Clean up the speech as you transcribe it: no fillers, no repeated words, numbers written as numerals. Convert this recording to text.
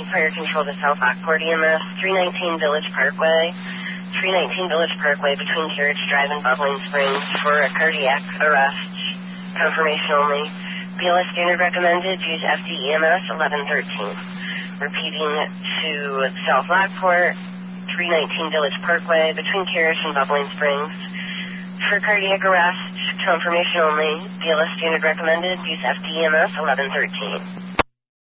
fire control to South Lockport EMS, 319 Village Parkway. 319 Village Parkway between Carriage Drive and Bubbling Springs for a cardiac arrest. Confirmation only. BLS standard recommended. Use FDEMS 1113. Repeating to South Lockport, 319 Village Parkway between Carriage and Bubbling Springs for cardiac arrest. Confirmation only. BLS standard recommended. Use FDEMS 1113.